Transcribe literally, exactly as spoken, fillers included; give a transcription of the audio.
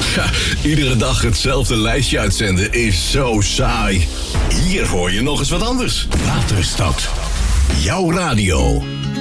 Ja, iedere dag hetzelfde lijstje uitzenden is zo saai. Hier hoor je nog eens wat anders. Waterstoot. Jouw radio.